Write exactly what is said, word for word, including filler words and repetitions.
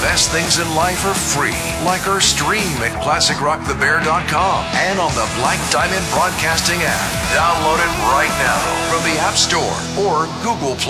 best things in life are free, like our stream at classic rock the bear dot com and on the Black Diamond Broadcasting app. Download it right now from the App Store or Google Play.